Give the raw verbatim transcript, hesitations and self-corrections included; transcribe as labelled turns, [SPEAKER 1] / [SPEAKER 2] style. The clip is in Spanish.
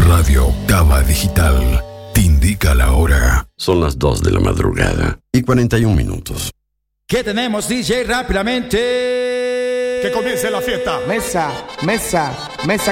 [SPEAKER 1] Radio Cava Digital te indica la hora.
[SPEAKER 2] Son las dos de la madrugada y cuarenta y un minutos.
[SPEAKER 3] ¿Qué tenemos, D J? Rápidamente.
[SPEAKER 4] Que comience la fiesta.
[SPEAKER 5] Mesa, mesa, mesa